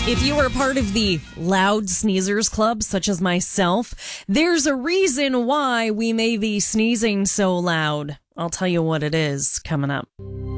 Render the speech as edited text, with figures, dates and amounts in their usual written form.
If you are part of the loud sneezers club, such as myself, there's a reason why we may be sneezing so loud. I'll tell you what it is coming up.